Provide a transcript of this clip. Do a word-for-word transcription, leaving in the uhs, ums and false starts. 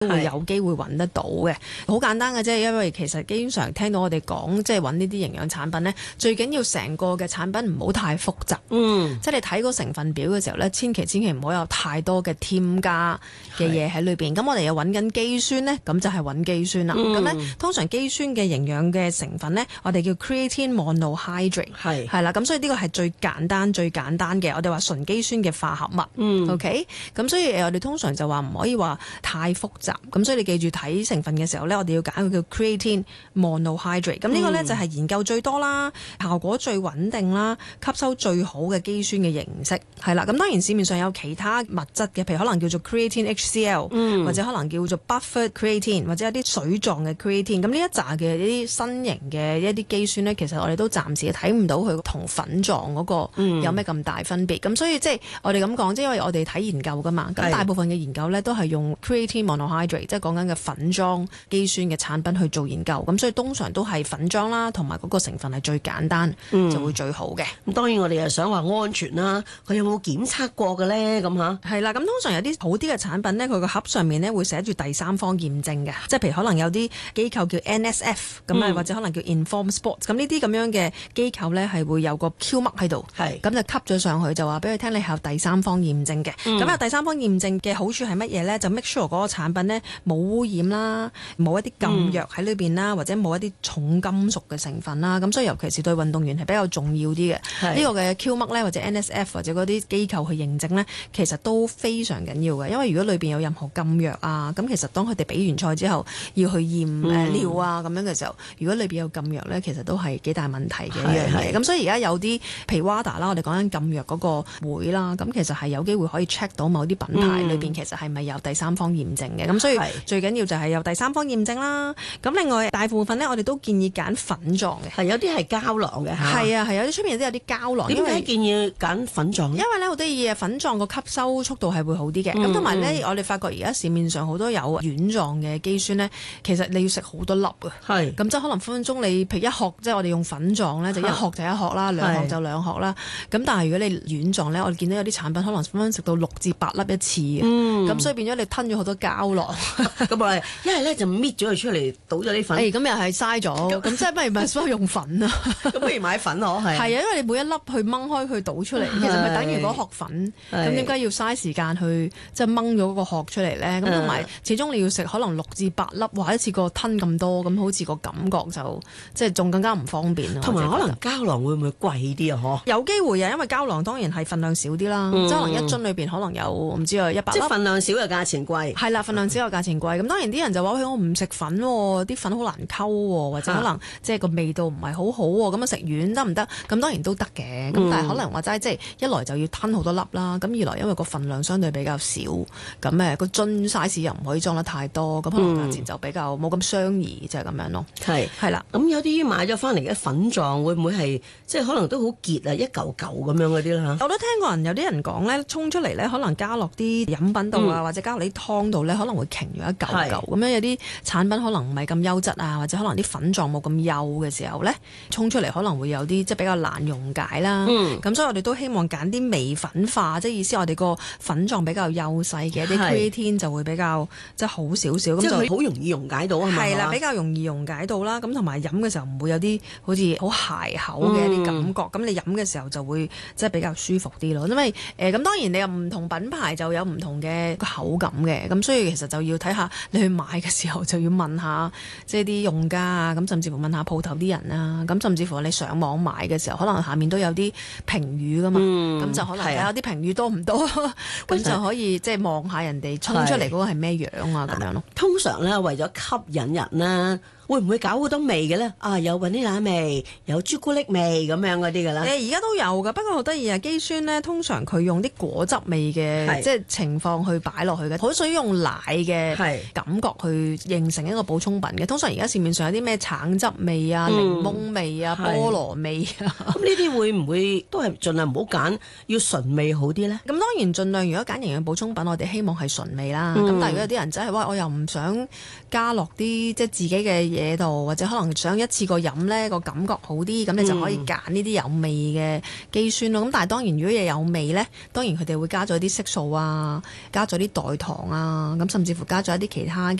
都會有機會揾得到嘅。好簡單嘅啫，因為其實經常聽到我哋講，即係揾呢啲營養產品呢，最緊要成個嘅產品唔好太複雜。嗯，即係你睇個成分表嘅時候呢，千祈千祈唔好有太多嘅添加嘅嘢喺裏邊。咁我哋又揾緊肌酸呢，咁就係揾肌酸啦。咁呢、嗯，通常肌酸嘅營養嘅成分呢，我哋叫 creatine monohydrate 係係啦。咁所以呢個係最簡單最簡單嘅，我哋話純肌酸嘅化合物。嗯、OK，咁所以我哋通常就話唔可以話太複雜。咁所以你記住睇成分嘅時候呢，我哋要揀佢叫 creatine monohydrate。咁呢個呢，就係研究最多啦，效果最穩定啦，吸收最好嘅肌酸嘅形式係啦。咁當然市面上有其他物質嘅，譬如可能叫做 creatine H C L、嗯、或者可能叫做 buffered creatine 或者有啲水狀嘅 creatine。咁呢一紮嘅一啲新型嘅一啲肌酸呢，其實我哋都暫時睇唔到佢同粉狀嗰個有咩咁大分別。咁、嗯、所以即係我哋咁講，即係因為我哋睇研究噶嘛，咁大部分嘅研究呢，都係用 creatine monohydrate， 即係講緊嘅粉狀肌酸嘅產品去做研究。咁所以通常都係粉狀啦，同埋嗰個成分係最簡單、嗯、就會最好嘅。 咁當然我哋又想話安全啦，佢有冇檢測過嘅咧？咁吓係啦，咁通常有啲好啲嘅產品咧，佢個盒上面咧會寫住第三方驗證嘅，即係譬如可能有啲機構叫 N S F 咁啊、嗯，或者可能叫 Inform Sports， 咁呢啲咁樣嘅機構咧係會有個 Q mark 喺度，係咁就吸咗上去，就話俾佢聽你係有第三方驗證嘅。咁、嗯、有第三方驗證嘅好處係乜嘢咧？就 make sure 嗰個產品咧冇污染啦，冇一啲禁藥喺裏邊啦、嗯，或者冇一啲重金屬嘅成分啦。咁所以尤其是對運動員係比較重要啲嘅。呢、這個嘅 Q mark 咧或者 N S F 或者嗰啲機構去認證咧，其實都非常緊要嘅。因為如果裏邊有任何禁藥啊，咁其實當佢哋比完賽之後要去驗誒、嗯、尿啊咁樣嘅時候，如果裏邊有禁藥咧，其實都係幾大問題嘅一樣嘢。咁所以而家有啲譬如 WADA 啦，我哋講緊禁藥嗰個會啦，咁其實係有機會可以 check 到某啲品牌裏邊其實係咪有第三方驗證嘅。咁、嗯、所以最緊要就係有第三方驗證啦。咁另外大部分咧，我哋都建議揀粉狀嘅，係有啲係膠囊嘅， 係啊係有啲出面都有啲膠囊。 點解建議揀粉狀？ 因為咧好得意嘅粉狀個吸收速度係會好啲嘅。咁同埋咧，我哋發覺而家市面上好多有軟狀嘅肌酸咧，其實你要食好多粒啊。係咁即係可能分分鐘你譬如一殼，即係我哋用粉狀咧，就一殼就一殼啦，兩殼就兩殼啦。咁但係如果你軟狀咧，我哋見到有啲產品可能分分食到六至八粒一次嘅。咁、嗯、所以變咗你吞咗好多膠囊。 咁啊，一係咧就搣咗佢出嚟，倒咗啲粉。 咁又係嘥咗。咁即係不如咪所用粉啊？ 咁不如買粉咯，係。係啊， 因為你每一粒去掹開佢倒出嚟，其實咪等於嗰殼粉。咁點解要嘥時間去即係掹咗嗰個殼出嚟咧？咁同埋始終你要食可能六至八粒，哇！一次過吞咁多，咁好似個感覺就即係仲更加唔方便咯。 同埋可能膠囊會唔會貴啲啊？ 嗬，有機會啊，因為膠囊當然係份量少啲啦，嗯、即係可能一樽裏邊可能有唔知啊一百粒。即係份量少嘅價錢貴。係啦，份量少嘅價錢貴。咁當然啲人就話：喂，我唔食粉喎，啲粉好難溝喎，或者可能即係個味道唔係好好喎，咁啊食丸得唔得？咁當然都得嘅。咁、嗯、但係可能話齋即係一來就要吞好多粒啦，咁二來因為個份量相對比較少，咁誒個樽 size 又唔可以裝得太多，咁可能價錢就比較冇咁相宜，就係、是、咁樣咯。係係啦，咁有啲買咗翻嚟嘅粉狀會唔會係即係可能都好結啊，一嚿嚿咁樣嗰啲啦？我都聽過人有啲人講咧，沖出嚟咧可能加落啲飲品度啊、嗯，或者加落啲湯度咧，可能會瓊咗一嚿嚿咁樣。有啲產品可能唔係咁優質啊，或者可能啲粉狀冇咁幼嘅時候咧，沖出嚟可能會有啲即係比較難溶解啦。咁、嗯、所以我哋都希望揀啲微粉化，即係意思我哋個粉狀比較幼細嘅啲 creatine 就會比較即係好少少，咁就好容易溶解到係咪？係啦，比較容易溶解到啦。咁同埋飲嘅時候唔會有啲好似好鞋口嘅一啲感覺。咁、嗯、你飲嘅時候就會即係比較舒服啲咯。因為誒咁、呃、當然你有唔同品牌就有唔同嘅口感嘅。咁所以其實就要睇下你去買嘅時候就要問下即係啲用家啊，咁甚至乎問下鋪頭啲人啊。咁甚至乎你上網買嘅時候，可能下面都有啲評語噶嘛。咁、嗯、就可能睇下啲評語多唔多，咁就可以即係望下人哋沖出嚟嗰個係咩樣啊咁樣咯。 通常咧為咗吸引人啦，會唔會搞好多味嘅咧？啊，有雲呢拿味，有朱古力味咁樣嗰啲㗎啦。 誒，而家都有㗎，不過好得意啊！肌酸咧，通常佢用啲果汁味嘅即係情況去擺落去嘅，好少用奶嘅感覺去形成一個補充品嘅。通常而家市面上有啲咩橙汁味啊、檸、嗯、檬味啊、菠蘿味啊，咁呢啲會唔會都係盡量唔好揀，要純味好啲咧？咁當然盡量，如果揀營養補充品，我哋希望係純味啦。咁、嗯、但係如果有啲人真係話，我又唔想加落啲即係自己嘅嘢度，或者可能想一次過飲呢個感覺好啲，咁你就可以揀呢啲有味嘅肌酸咯。咁、嗯、但係當然如果嘢有味呢，當然佢哋會加咗啲色素啊，加咗啲代糖啊，咁甚至乎加咗一啲其他